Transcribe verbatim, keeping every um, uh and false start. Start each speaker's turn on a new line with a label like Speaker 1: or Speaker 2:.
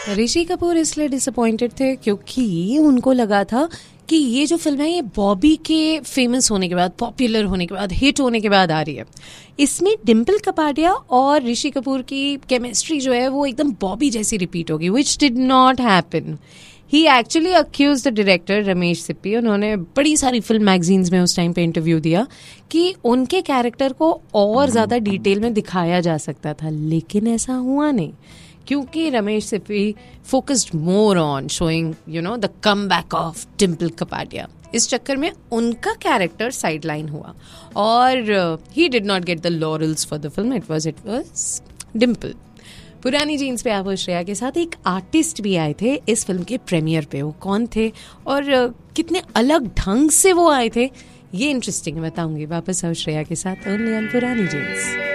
Speaker 1: ऋषि कपूर इसलिए डिसअपॉइंटेड थे क्योंकि उनको लगा था कि ये जो फिल्म है ये बॉबी के फेमस होने के बाद, पॉपुलर होने के बाद, हिट होने के बाद आ रही है. इसमें डिम्पल कपाडिया और ऋषि कपूर की केमिस्ट्री जो है वो एकदम बॉबी जैसी रिपीट होगी, which did not happen. He actually accused the director Ramesh Sippy, उन्होंने बड़ी सारी फिल्म मैगजीन्स में उस टाइम पे इंटरव्यू दिया कि उनके कैरेक्टर को और ज़्यादा डिटेल में दिखाया जा सकता था, लेकिन ऐसा हुआ नहीं क्योंकि Ramesh Sippy focused more on showing you know the come back of Dimple Kapadia. इस चक्कर में उनका कैरेक्टर साइडलाइन हुआ और he did not get the laurels for the film. It was it was Dimple. पुरानी जीन्स पे आप श्रेया के साथ एक आर्टिस्ट भी आए थे इस फिल्म के प्रीमियर पे. वो कौन थे और कितने अलग ढंग से वो आए थे, ये इंटरेस्टिंग बताऊंगी वापस आओ श्रेया के साथ ओनली ऑन पुरानी जीन्स.